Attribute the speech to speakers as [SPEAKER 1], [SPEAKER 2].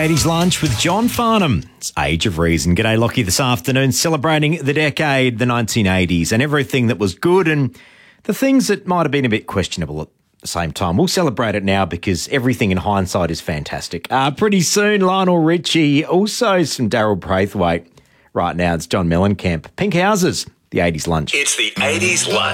[SPEAKER 1] 80s Lunch with John Farnham. It's Age of Reason. G'day, Lockie, this afternoon, celebrating the decade, the 1980s, and everything that was good and the things that might have been a bit questionable at the same time. We'll celebrate it now because everything in hindsight is fantastic. Pretty soon, Lionel Richie, also some Daryl Braithwaite. Right now, it's John Mellencamp. Pink Houses, the 80s Lunch.
[SPEAKER 2] It's the 80s Lunch.